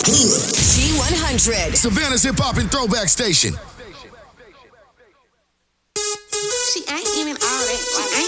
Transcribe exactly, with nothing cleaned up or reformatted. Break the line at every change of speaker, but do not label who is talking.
good.
G one hundred.
Savannah's hip hop and throwback station.
She ain't even all that. She ain't